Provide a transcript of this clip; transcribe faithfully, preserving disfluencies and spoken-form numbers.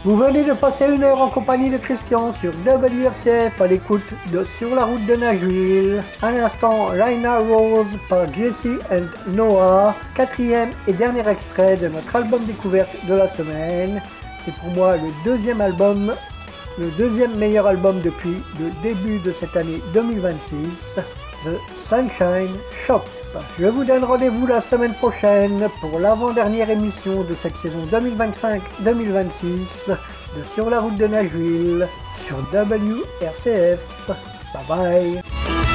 Vous venez de passer une heure en compagnie de Christian sur W R C F à l'écoute de Sur la route de Nashville. À l'instant, Raina Rose par Jesse and Noah, quatrième et dernier extrait de notre album découverte de la semaine. C'est pour moi le deuxième album, le deuxième meilleur album depuis le début de cette année deux mille vingt-six, The Sunshine Shop. Je vous donne rendez-vous la semaine prochaine pour l'avant-dernière émission de cette saison deux mille vingt-cinq deux mille vingt-six de Sur la route de Nashville sur W R C F. Bye bye.